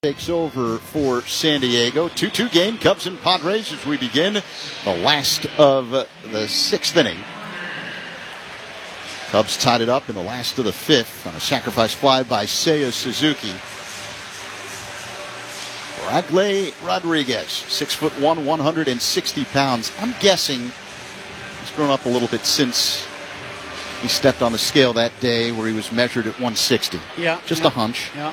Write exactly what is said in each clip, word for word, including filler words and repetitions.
Takes over for San Diego. two two game, Cubs and Padres as we begin the last of the sixth inning. Cubs tied it up in the last of the fifth on a sacrifice fly by Seiya Suzuki. Bradley Rodriguez, six foot one, one hundred sixty pounds. I'm guessing he's grown up a little bit since he stepped on the scale that day where he was measured at one sixty. Yeah. Just yeah, a hunch. Yeah.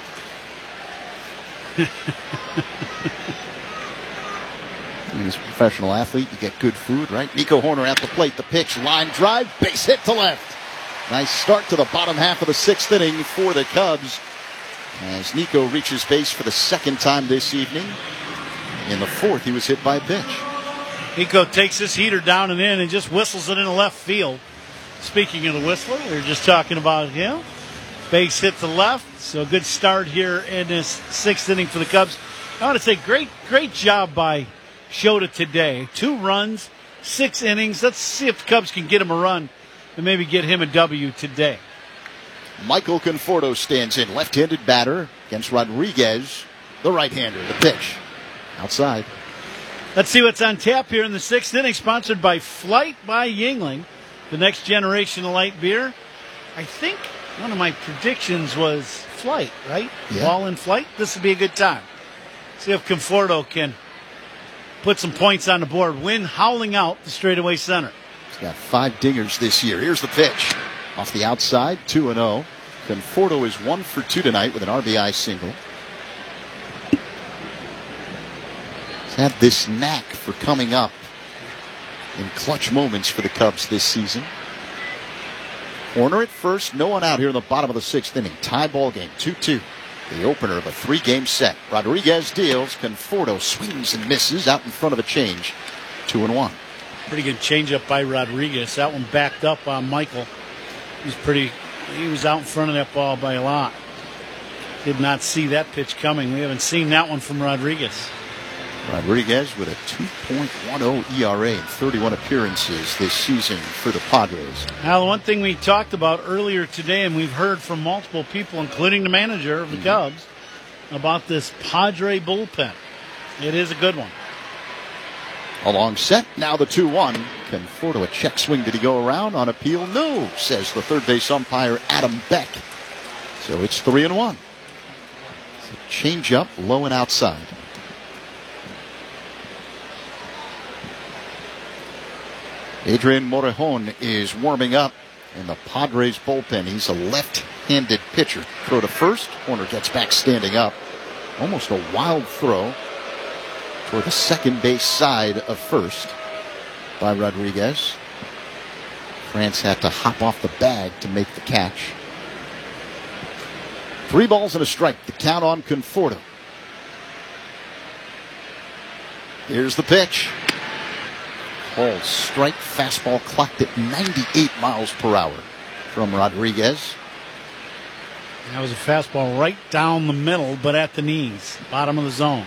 He's a professional athlete. You get good food, right? Nico Hoerner at the plate. The pitch, line drive, base hit to left. Nice start to the bottom half of the sixth inning for the Cubs as Nico reaches base for the second time this evening. In the fourth, he was hit by a pitch. Nico takes this heater down and in and just whistles it into left field. Speaking of the whistler, we were just talking about him. Base hit to left, so a good start here in this sixth inning for the Cubs. I want to say great, great job by Shota today. Two runs, six innings. Let's see if the Cubs can get him a run and maybe get him a W today. Michael Conforto stands in, left-handed batter against Rodriguez, the right-hander. The pitch outside. Let's see what's on tap here in the sixth inning, sponsored by Flight by Yuengling, the next generation of light beer. I think one of my predictions was Flight, right? Yeah. Ball in flight. This would be a good time. See if Conforto can put some points on the board. Win howling out the straightaway center. He's got five dingers this year. Here's the pitch. Off the outside, two and oh. Conforto is one for two tonight with an R B I single. He's had this knack for coming up in clutch moments for the Cubs this season. Hoerner at first, no one out here in the bottom of the sixth inning. Tie ball game, two two. The opener of a three-game set. Rodriguez deals. Conforto swings and misses out in front of a change. Two and one. Pretty good changeup by Rodriguez. That one backed up on Michael. He's pretty. He was out in front of that ball by a lot. Did not see that pitch coming. We haven't seen that one from Rodriguez. Rodriguez with a two point one oh E R A in thirty-one appearances this season for the Padres. Now, the one thing we talked about earlier today, and we've heard from multiple people, including the manager of the mm-hmm. Cubs, about this Padre bullpen. It is a good one. A long set. Now the two one. Conforto, a check swing. Did he go around on appeal? No, says the third base umpire, Adam Beck. So it's three and one. It's a change up, low and outside. Adrian Morejon is warming up in the Padres bullpen. He's a left-handed pitcher. Throw to first. Hoerner gets back standing up. Almost a wild throw toward the second base side of first by Rodriguez. France had to hop off the bag to make the catch. Three balls and a strike. The count on Conforto. Here's the pitch. Ball strike, fastball clocked at ninety-eight miles per hour from Rodriguez. That was a fastball right down the middle, but at the knees, bottom of the zone.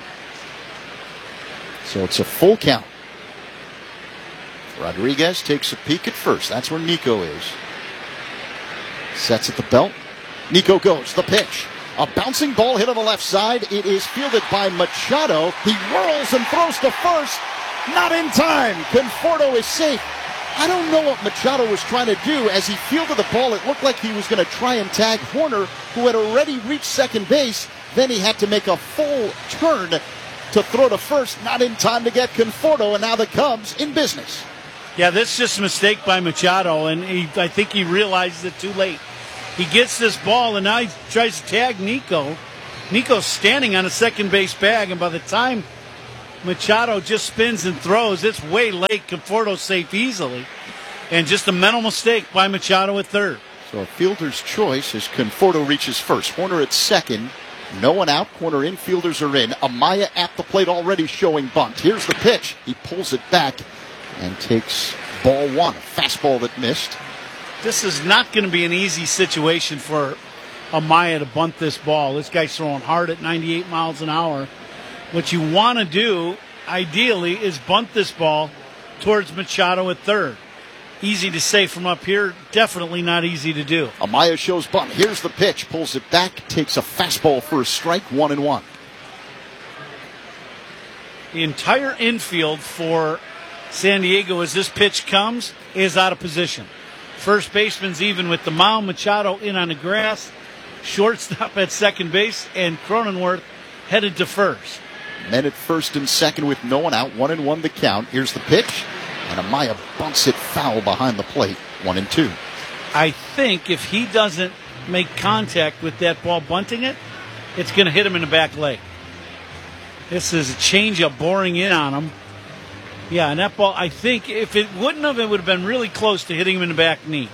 So it's a full count. Rodriguez takes a peek at first. That's where Nico is. Sets at the belt. Nico goes. The pitch. A bouncing ball hit on the left side. It is fielded by Machado. He whirls and throws to first. Not in time. Conforto is safe. I don't know what Machado was trying to do. As he fielded the ball, it looked like he was going to try and tag Hoerner, who had already reached second base. Then he had to make a full turn to throw to first. Not in time to get Conforto, and now the Cubs in business. Yeah, this is just a mistake by Machado, and he, I think he realizes it too late. He gets this ball, and now he tries to tag Nico. Nico's standing on a second base bag, and by the time Machado just spins and throws, it's way late. Conforto safe easily. And just a mental mistake by Machado at third. So a fielder's choice as Conforto reaches first. Hoerner at second. No one out. Corner infielders are in. Amaya at the plate already showing bunt. Here's the pitch. He pulls it back and takes ball one. A fastball that missed. This is not going to be an easy situation for Amaya to bunt this ball. This guy's throwing hard at ninety-eight miles an hour. What you want to do, ideally, is bunt this ball towards Machado at third. Easy to say from up here, definitely not easy to do. Amaya shows bunt. Here's the pitch. Pulls it back, takes a fastball for a strike, one and one. The entire infield for San Diego, as this pitch comes, is out of position. First baseman's even with the mound. Machado in on the grass. Shortstop at second base, and Cronenworth headed to first. Men at first and second with no one out. One and one the count. Here's the pitch. And Amaya bunts it foul behind the plate. One and two. I think if he doesn't make contact with that ball bunting it, it's going to hit him in the back leg. This is a changeup boring in on him. Yeah, and that ball, I think if it wouldn't have, it would have been really close to hitting him in the back knee.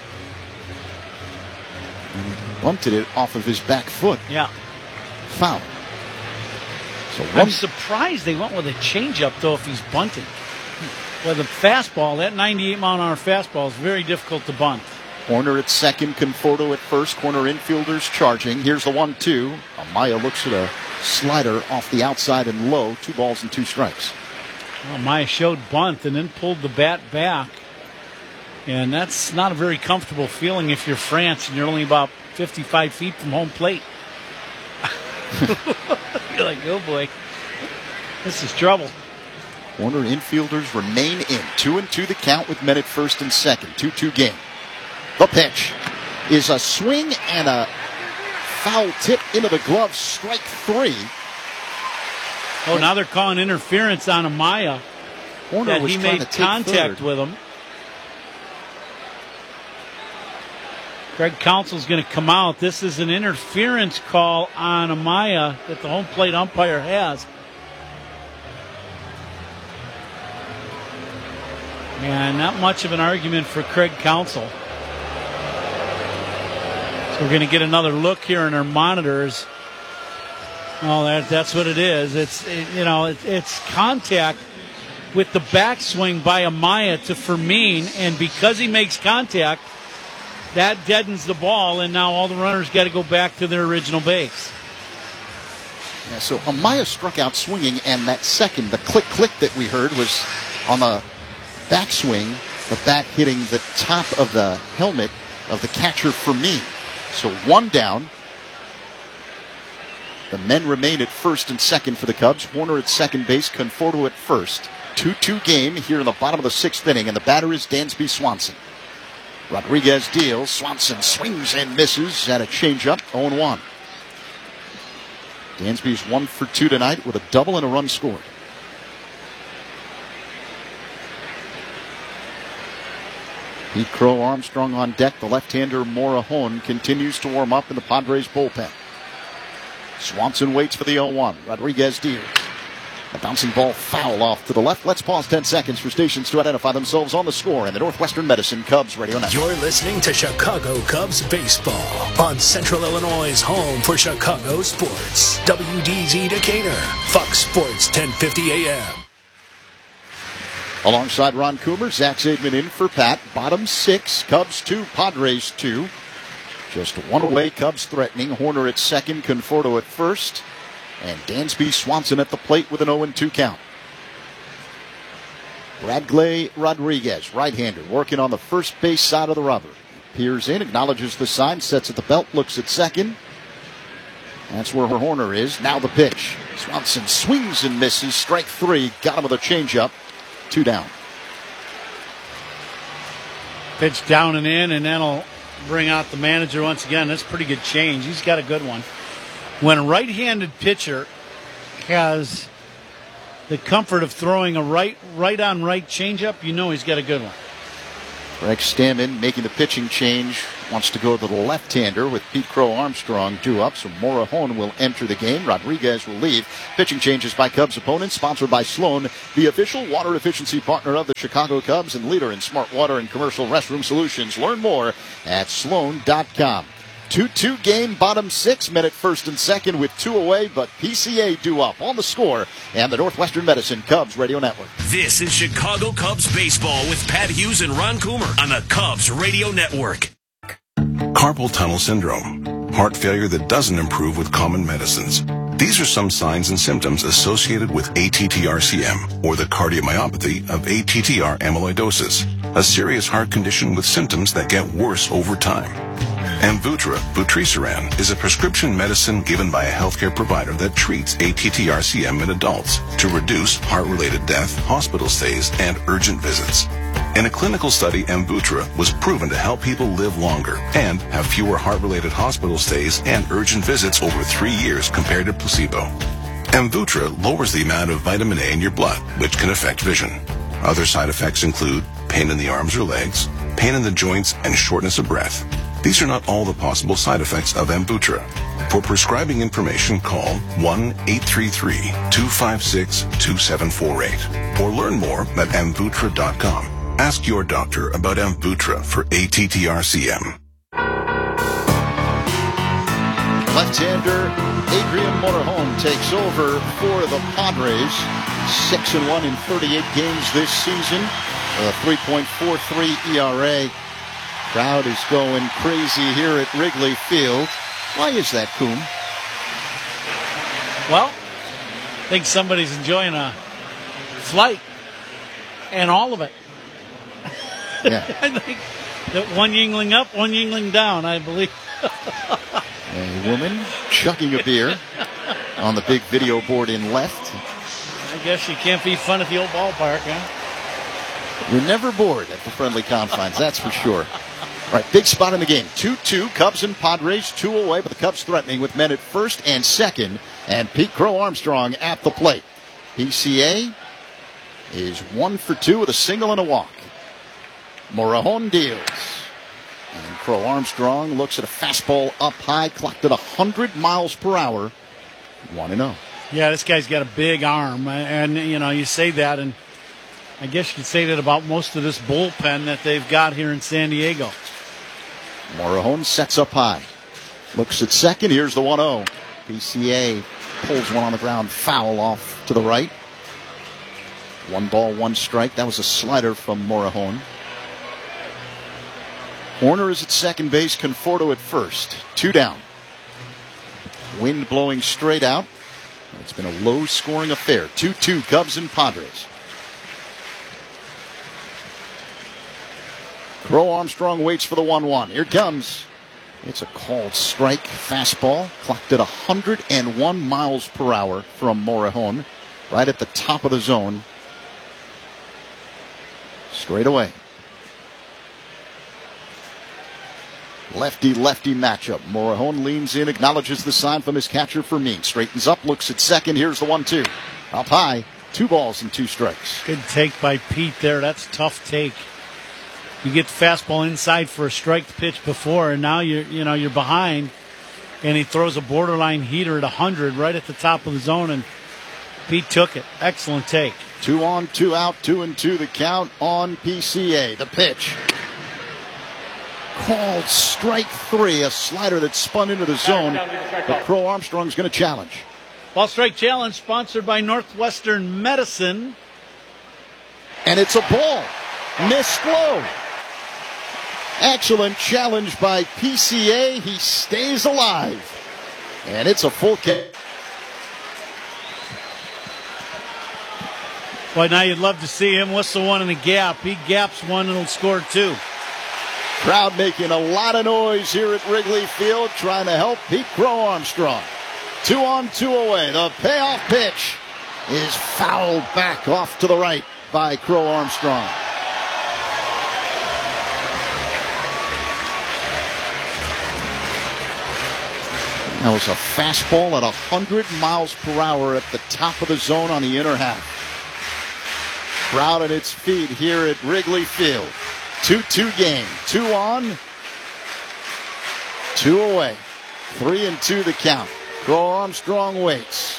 Bunted it off of his back foot. Yeah. Foul. So I'm surprised they went with a changeup, though, if he's bunting. With a fastball, that ninety-eight mile an hour fastball is very difficult to bunt. Horner at second, Conforto at first. Corner infielders charging. Here's the one two. Amaya looks at a slider off the outside and low. Two balls and two strikes. Well, Amaya showed bunt and then pulled the bat back. And that's not a very comfortable feeling if you're France and you're only about fifty-five feet from home plate. You're like, oh boy, this is trouble. Horner infielders remain in. Two and two the count with men at first and second. two two game. The pitch is a swing and a foul tip into the glove. Strike three. Oh, now they're calling interference on Amaya. Horner that was he trying made to take contact third. with him. Greg Council's going to come out. This is an interference call on Amaya that the home plate umpire has. And not much of an argument for Craig Counsell. So we're going to get another look here in our monitors. Oh, that, that's what it is. It's it, you know it, it's contact with the backswing by Amaya to Fermin, and because he makes contact, that deadens the ball, and now all the runners got to go back to their original base. Yeah, so Amaya struck out swinging, and that second, the click click that we heard was on the backswing, the bat hitting the top of the helmet of the catcher Fermin. So one down. The men remain at first and second for the Cubs. Horner at second base, Conforto at first. two two game here in the bottom of the sixth inning, and the batter is Dansby Swanson. Rodriguez deals. Swanson swings and misses at a changeup. oh and one. Dansby's one for two tonight with a double and a run scored. Pete Crow Armstrong on deck. The left-hander Morejon continues to warm up in the Padres bullpen. Swanson waits for the oh one. Rodriguez deals. A bouncing ball foul off to the left. Let's pause ten seconds for stations to identify themselves on the score in the Northwestern Medicine Cubs Radio Network. You're listening to Chicago Cubs Baseball on Central Illinois' home for Chicago sports. W D Z Decatur, Fox Sports ten fifty A M. Alongside Ron Coomer, Zach Zaidman in for Pat. Bottom six, Cubs two, Padres two. Just one away, Cubs threatening. Horner at second, Conforto at first. And Dansby Swanson at the plate with an oh and two count. Bradley Rodriguez, right-hander, working on the first base side of the rubber. Peers in, acknowledges the sign, sets at the belt, looks at second. That's where Horner is. Now the pitch. Swanson swings and misses. Strike three. Got him with a changeup. Two down. Pitch down and in, and that'll bring out the manager once again. That's a pretty good change. He's got a good one. When a right-handed pitcher has the comfort of throwing a right, right-on-right changeup, you know he's got a good one. Greg Stammen making the pitching change. Wants to go to the left-hander with Pete Crow Armstrong due up. So Morejon will enter the game. Rodriguez will leave. Pitching changes by Cubs opponents. Sponsored by Sloan, the official water efficiency partner of the Chicago Cubs and leader in smart water and commercial restroom solutions. Learn more at sloan dot com. two two game, bottom six, men at first and second with two away, but P C A due up on the score and the Northwestern Medicine Cubs Radio Network. This is Chicago Cubs Baseball with Pat Hughes and Ron Coomer on the Cubs Radio Network. Carpal tunnel syndrome, heart failure that doesn't improve with common medicines. These are some signs and symptoms associated with A T T R C M, or the cardiomyopathy of A T T R amyloidosis, a serious heart condition with symptoms that get worse over time. Amvuttra vutrisiran is a prescription medicine given by a healthcare provider that treats A T T R C M in adults to reduce heart-related death, hospital stays, and urgent visits. In a clinical study, Amvuttra was proven to help people live longer and have fewer heart-related hospital stays and urgent visits over three years compared to placebo. Amvuttra lowers the amount of vitamin A in your blood, which can affect vision. Other side effects include pain in the arms or legs, pain in the joints, and shortness of breath. These are not all the possible side effects of Amvuttra. For prescribing information, call one eight three three, two five six, two seven four eight or learn more at amvuttra dot com. Ask your doctor about Amvuttra for A T T R C M. Left-hander Adrian Morejon takes over for the Padres. six and one in thirty-eight games this season. A three point four three E R A. Crowd is going crazy here at Wrigley Field. Why is that, Coom? Well, I think somebody's enjoying a flight and all of it. Yeah. I think that one Yingling up, one Yingling down, I believe. A woman chugging a beer on the big video board in left. I guess you can't be fun at the old ballpark, huh? You're never bored at the friendly confines, that's for sure. All right, big spot in the game. two two, Cubs and Padres, two away, but the Cubs threatening with men at first and second, and Pete Crow Armstrong at the plate. P C A is one for two with a single and a walk. Morejon deals. And Crow Armstrong looks at a fastball up high, clocked at one hundred miles per hour. one and oh. Yeah, this guy's got a big arm, and, you know, you say that, and I guess you could say that about most of this bullpen that they've got here in San Diego. Morejon sets up high. Looks at second. Here's the one oh. P C A pulls one on the ground, foul off to the right. One ball, one strike. That was a slider from Morejon. Horner is at second base, Conforto at first. Two down. Wind blowing straight out. It's been a low-scoring affair. two two, Cubs and Padres. Crow Armstrong waits for the one one. Here it comes. It's a called strike fastball. Clocked at one hundred one miles per hour from Morejon. Right at the top of the zone. Straight away. Lefty-lefty matchup. Morejon leans in, acknowledges the sign from his catcher Fermin. Straightens up, looks at second. Here's the one two. Up high. Two balls and two strikes. Good take by Pete there. That's a tough take. You get the fastball inside for a strike pitch before, and now you're, you know, you're behind, and he throws a borderline heater at one hundred right at the top of the zone, and Pete took it. Excellent take. Two on, two out, two and two the count on P C A. The pitch. Called strike three, a slider that spun into the zone. But Crow Armstrong's going to challenge. Ball strike challenge sponsored by Northwestern Medicine. And it's a ball. Missed low. Excellent challenge by P C A. He stays alive. And it's a full kick. Boy, now you'd love to see him whistle one in the gap. He gaps one and he'll score two. Crowd making a lot of noise here at Wrigley Field, trying to help Pete Crow Armstrong. Two on, two away. The payoff pitch is fouled back off to the right by Crow Armstrong. That was a fastball at one hundred miles per hour at the top of the zone on the inner half. Crowd at its feet here at Wrigley Field. two two game. Two on, two away. Three and two the count. Crow Armstrong waits.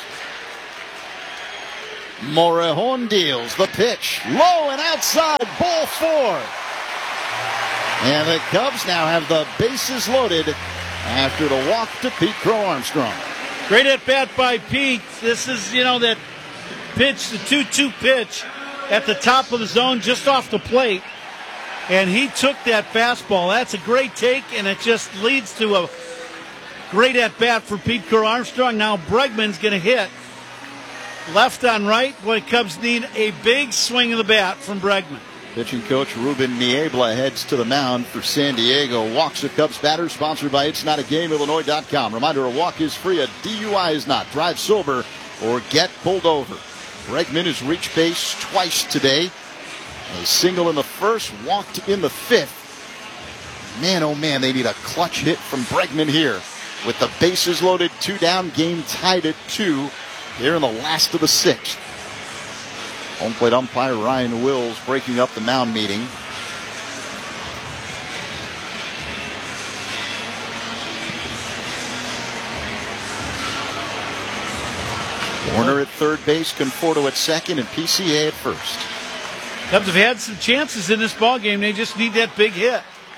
Morejon deals the pitch. Low and outside. Ball four. And the Cubs now have the bases loaded after the walk to Pete Crow Armstrong. Great at bat by Pete. This is, you know, that pitch, the two two pitch at the top of the zone just off the plate. And he took that fastball. That's a great take, and it just leads to a great at-bat for Pete Crow Armstrong. Now Bregman's going to hit left on right. Boy, Cubs need a big swing of the bat from Bregman. Pitching coach Ruben Niebla heads to the mound for San Diego. Walks a Cubs batter, sponsored by It's Not a Game Illinois dot com. Reminder, a walk is free, a D U I is not. Drive sober or get pulled over. Bregman has reached base twice today. A single in the first, walked in the fifth. Man, oh man, they need a clutch hit from Bregman here. With the bases loaded, two down, game tied at two here in the last of the sixth. Home plate umpire Ryan Wills breaking up the mound meeting. Warner at third base, Conforto at second, and P C A at first. Cubs have had some chances in this ball game. They just need that big hit.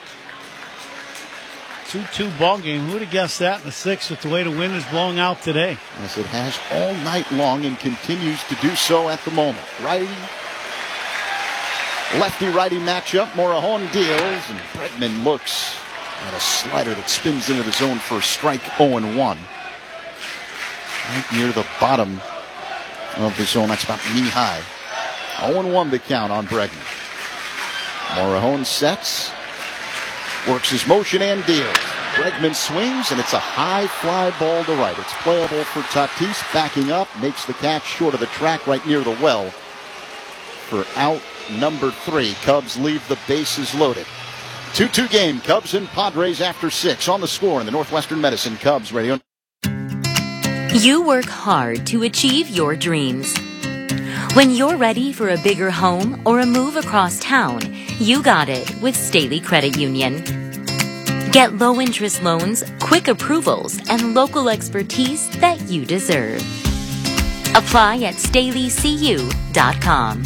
two two ball game. Who would have guessed that in the sixth with the way the wind is blowing out today? As it has all night long and continues to do so at the moment. Righty, lefty-righty matchup. Morejon deals, and Bregman looks at a slider that spins into the zone for a strike. oh and one. Right near the bottom of the zone. That's about knee high. oh and one the count on Bregman. Morejon sets. Works his motion and deals. Bregman swings, and it's a high fly ball to right. It's playable for Tatis, backing up, makes the catch short of the track right near the well for out number three. Cubs leave the bases loaded. two two game, Cubs and Padres after six. On the score in the Northwestern Medicine Cubs Radio. You work hard to achieve your dreams. When you're ready for a bigger home or a move across town, you got it with Staley Credit Union. Get low-interest loans, quick approvals, and local expertise that you deserve. Apply at staley c u dot com.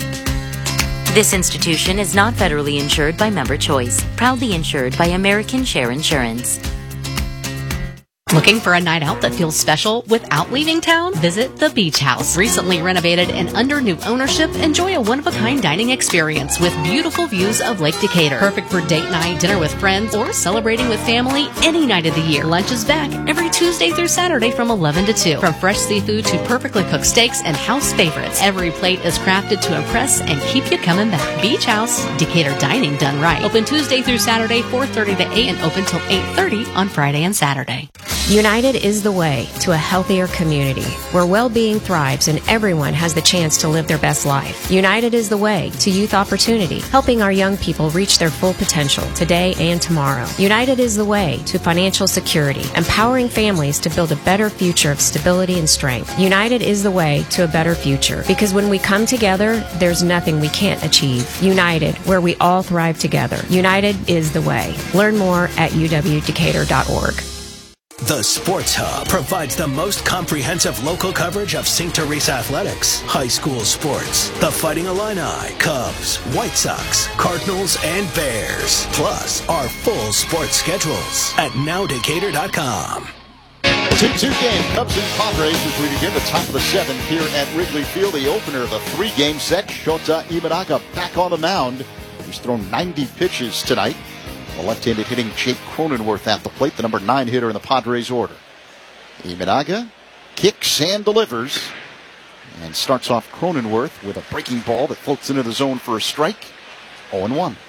This institution is not federally insured by Member Choice, proudly insured by American Share Insurance. Looking for a night out that feels special without leaving town? Visit the Beach House. Recently renovated and under new ownership, enjoy a one-of-a-kind dining experience with beautiful views of Lake Decatur. Perfect for date night, dinner with friends, or celebrating with family any night of the year. Lunch is back every Tuesday through Saturday from eleven to two. From fresh seafood to perfectly cooked steaks and house favorites, every plate is crafted to impress and keep you coming back. Beach House, Decatur dining done right. Open Tuesday through Saturday, four thirty to eight, and open till eight thirty on Friday and Saturday. United is the way to a healthier community where well-being thrives and everyone has the chance to live their best life. United is the way to youth opportunity, helping our young people reach their full potential today and tomorrow. United is the way to financial security, empowering families to build a better future of stability and strength. United is the way to a better future because when we come together, there's nothing we can't achieve. United, where we all thrive together. United is the way. Learn more at u w decatur dot org. The Sports Hub provides the most comprehensive local coverage of Saint Teresa athletics, high school sports, the Fighting Illini, Cubs, White Sox, Cardinals, and Bears, plus our full sports schedules at now decatur dot com. two two game, Cubs and Padres as we begin the top of the seventh here at Wrigley Field. The opener of a three-game set. Shota Imanaga back on the mound. He's thrown ninety pitches tonight. The left-handed hitting Jake Cronenworth at the plate, the number nine hitter in the Padres order. Imanaga kicks and delivers. And starts off Cronenworth with a breaking ball that floats into the zone for a strike. oh and one.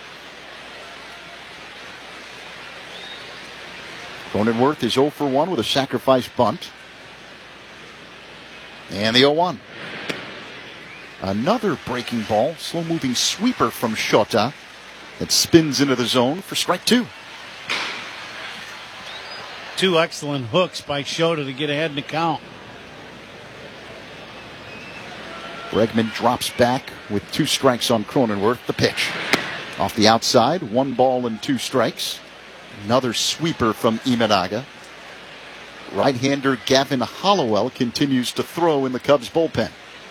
Cronenworth is oh for one with a sacrifice bunt. And the oh one. Another breaking ball, slow-moving sweeper from Shota that spins into the zone for strike two. Two excellent hooks by Shota to get ahead in the count. Bregman drops back with two strikes on Cronenworth. The pitch. Off the outside, one ball and two strikes. Another sweeper from Imanaga. Right-hander Gavin Hollowell continues to throw in the Cubs bullpen.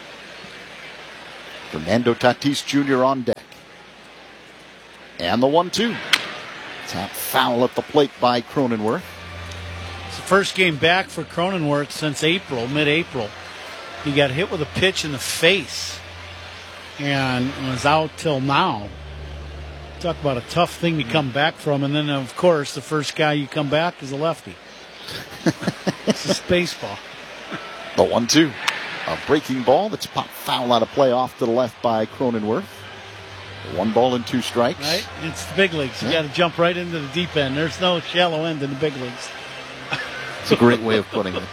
Fernando Tatis Junior on deck. And the one two. Tap foul at the plate by Cronenworth. It's the first game back for Cronenworth since April, mid-April. He got hit with a pitch in the face and was out till now. Talk about a tough thing to come back from. And then, of course, the first guy you come back is a lefty. It's just baseball. The one two. A breaking ball that's popped foul out of play off to the left by Cronenworth. One ball and two strikes. Right? It's the big leagues. You Yeah. got to jump right into the deep end. There's no shallow end in the big leagues. It's a great way of putting it.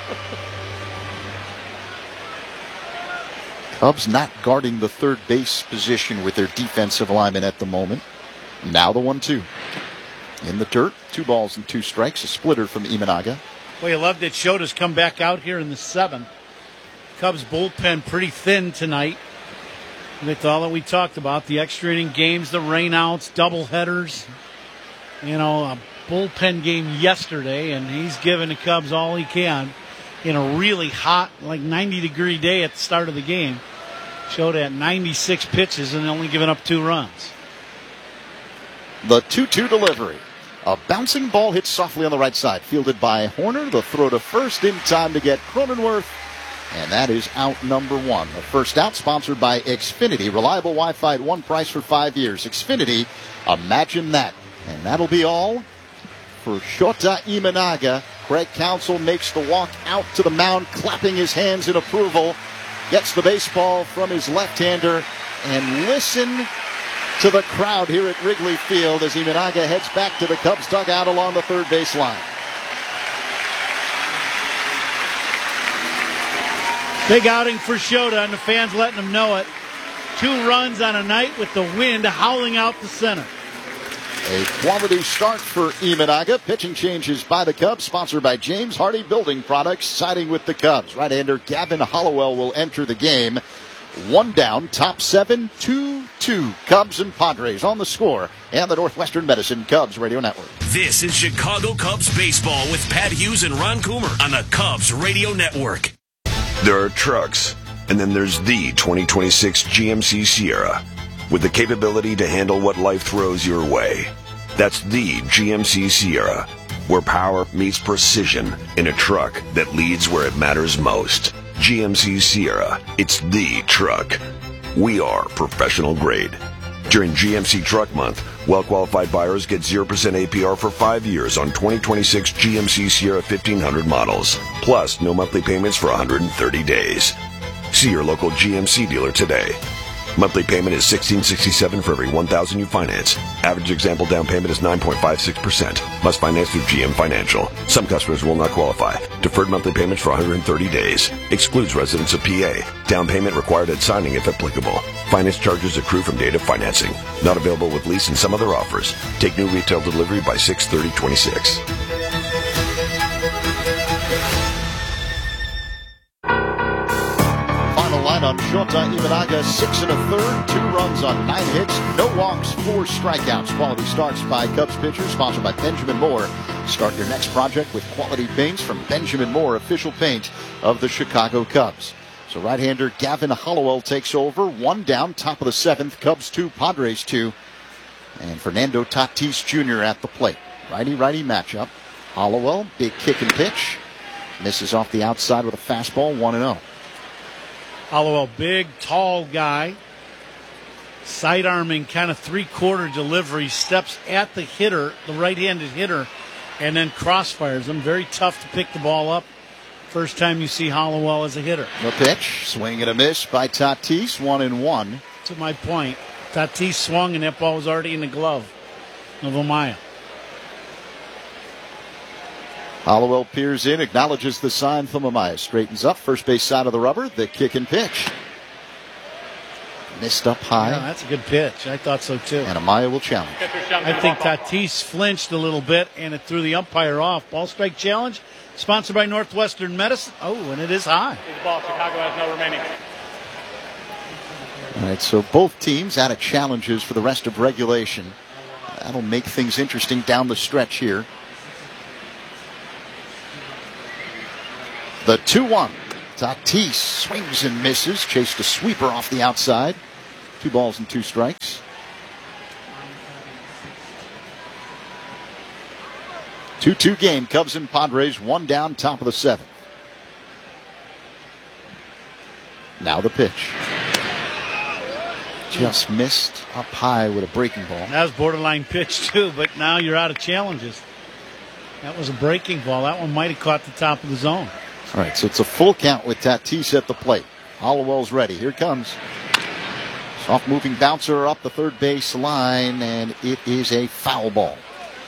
Cubs not guarding the third base position with their defensive linemen at the moment. Now the one two. In the dirt, two balls and two strikes. A splitter from Imanaga. Well, you love that Shota's come back out here in the seventh. Cubs bullpen pretty thin tonight. With all that we talked about, the extra inning games, the rainouts, double headers. You know, a bullpen game yesterday, and he's giving the Cubs all he can in a really hot, like ninety degree day at the start of the game. Showed at ninety-six pitches and only giving up two runs. The two two delivery. A bouncing ball hit softly on the right side. Fielded by Horner. The throw to first in time to get Cronenworth. And that is out number one. The first out sponsored by Xfinity. Reliable Wi-Fi at one price for five years. Xfinity, imagine that. And that'll be all for Shota Imanaga. Craig Counsell makes the walk out to the mound, clapping his hands in approval. Gets the baseball from his left-hander. And listen to the crowd here at Wrigley Field as Imanaga heads back to the Cubs dugout along the third base line. Big outing for Shota, and the fans letting him know it. Two runs on a night with the wind howling out the center. A quality start for Imanaga. Pitching changes by the Cubs, sponsored by James Hardy Building Products, siding with the Cubs. Right-hander Gavin Hollowell will enter the game. One down, top seven, two two. Cubs and Padres on the score and the Northwestern Medicine Cubs Radio Network. This is Chicago Cubs baseball with Pat Hughes and Ron Coomer on the Cubs Radio Network. There are trucks, and then there's the twenty twenty-six G M C Sierra, with the capability to handle what life throws your way. That's the G M C Sierra, where power meets precision in a truck that leads where it matters most. G M C Sierra, it's the truck. We are professional grade. During G M C Truck Month, well-qualified buyers get zero percent A P R for five years on twenty twenty-six G M C Sierra fifteen hundred models, plus no monthly payments for one hundred thirty days. See your local G M C dealer today. Monthly payment is sixteen sixty-seven for every one thousand you finance. Average example down payment is nine point five six percent. Must finance through G M Financial. Some customers will not qualify. Deferred monthly payments for one hundred thirty days. Excludes residents of P A. Down payment required at signing if applicable. Finance charges accrue from date of financing. Not available with lease and some other offers. Take new retail delivery by six thirty twenty-six. Line on Shota Imanaga, six and a third, two runs on nine hits, no walks, four strikeouts. Quality starts by Cubs pitchers, sponsored by Benjamin Moore. Start your next project with quality paints from Benjamin Moore, official paint of the Chicago Cubs. So right-hander Gavin Hollowell takes over, one down, top of the seventh, Cubs two, Padres two, and Fernando Tatis Junior at the plate. Righty-righty matchup. Hollowell, big kick and pitch, misses off the outside with a fastball, one and oh. Hollowell, big, tall guy. Side-arming, kind of three-quarter delivery. Steps at the hitter, the right-handed hitter, and then crossfires him. Very tough to pick the ball up. First time you see Hollowell as a hitter. The pitch, swing and a miss by Tatis, one and one. To my point, Tatis swung, and that ball was already in the glove of Amaya. Hollowell peers in, acknowledges the sign from Amaya. Straightens up, first base side of the rubber, the kick and pitch. Missed up high. Yeah, that's a good pitch. I thought so, too. And Amaya will challenge. I think Tatis flinched a little bit, and it threw the umpire off. Ball strike challenge, sponsored by Northwestern Medicine. Oh, and it is high. The ball, Chicago has no remaining. All right, so both teams out of challenges for the rest of regulation. That'll make things interesting down the stretch here. The two one. Tatis swings and misses. Chased a sweeper off the outside. Two balls and two strikes. two two game. Cubs and Padres. One down, top of the seventh. Now the pitch. Just missed up high with a breaking ball. That was borderline pitch, too, but now you're out of challenges. That was a breaking ball. That one might have caught the top of the zone. All right, so it's a full count with Tatis at the plate. Hollowell's ready. Here comes. Soft moving bouncer up the third base line, and it is a foul ball.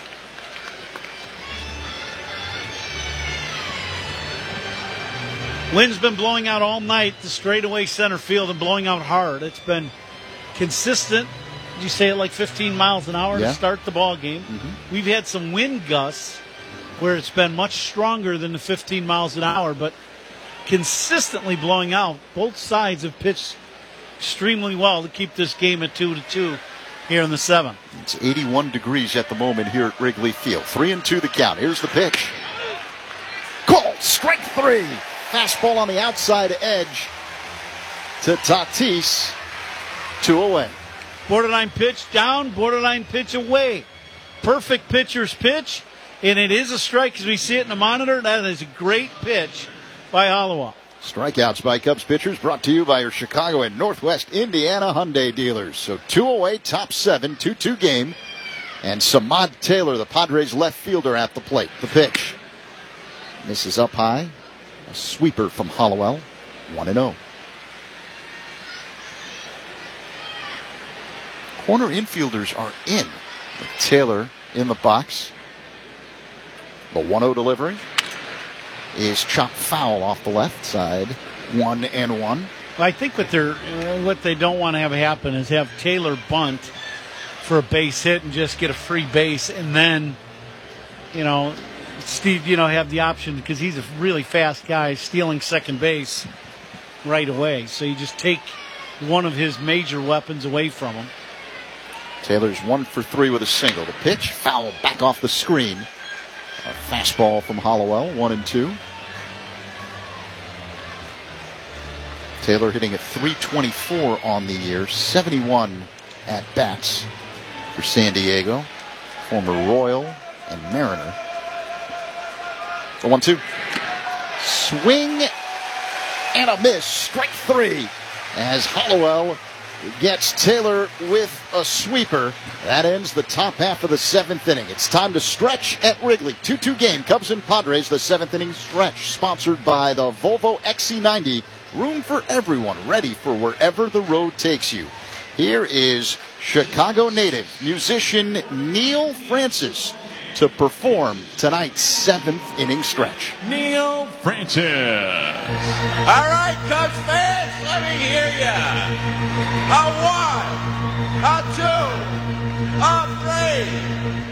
Wind's been blowing out all night to straightaway center field and blowing out hard. It's been consistent. Did you say it like fifteen miles an hour yeah. to start the ball game? Mm-hmm. We've had some wind gusts where it's been much stronger than the fifteen miles an hour, but consistently blowing out. Both sides have pitched extremely well to keep this game at two to two here in the seventh. It's eighty-one degrees at the moment here at Wrigley Field. Three and two the count. Here's the pitch. Call strike three. Fastball on the outside edge to Tatis. Two away. Borderline pitch down, borderline pitch away. Perfect pitcher's pitch, and it is a strike as we see it in the monitor. That is a great pitch by Hollowell. Strikeouts by Cubs pitchers brought to you by your Chicago and Northwest Indiana Hyundai dealers. So two away, top seven, two two game. And Samad Taylor, the Padres left fielder, at the plate. The pitch. This is up high. A sweeper from Hollowell. one and oh. Corner infielders are in. With Taylor in the box. The one oh delivery is chopped foul off the left side. One and one. I think what they're uh, what they don't want to have happen is have Taylor bunt for a base hit and just get a free base, and then, you know, Steve, you know, have the option, because he's a really fast guy, stealing second base right away. So you just take one of his major weapons away from him. Taylor's one for three with a single. The pitch, foul back off the screen. A fastball from Hollowell, one and two. Taylor hitting at three twenty-four on the year, seventy-one at bats for San Diego, former Royal and Mariner. The one two. Swing and a miss. Strike three as Hollowell gets Taylor with a sweeper. That ends the top half of the seventh inning. It's time to stretch at Wrigley. two two game, Cubs and Padres, the seventh inning stretch, sponsored by the Volvo X C ninety. Room for everyone, ready for wherever the road takes you. Here is Chicago native musician Neil Francis to perform tonight's seventh inning stretch. Neil Francis. All right, Cubs fans, let me hear ya. A one, a two, a three.